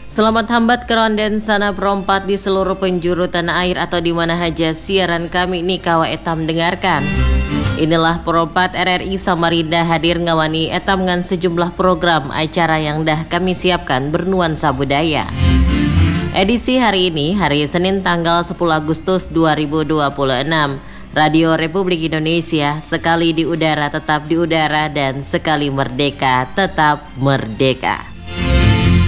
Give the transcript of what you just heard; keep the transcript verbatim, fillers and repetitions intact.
Selamat hambat keronden sana perompat di seluruh penjuru tanah air atau di mana saja siaran kami ini kawa etam dengarkan. Inilah perompat R R I Samarinda hadir ngawani etam dengan sejumlah program acara yang dah kami siapkan bernuansa budaya. Edisi hari ini, hari Senin tanggal sepuluh Agustus dua ribu dua puluh enam. Radio Republik Indonesia, sekali di udara tetap di udara dan sekali merdeka tetap merdeka.